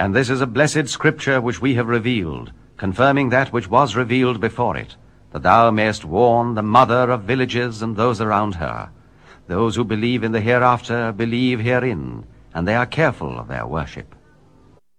And this is a blessed scripture which we have revealed, confirming that which was revealed before it, that thou mayest warn the mother of villages and those around her. Those who believe in the hereafter believe herein, and they are careful of their worship.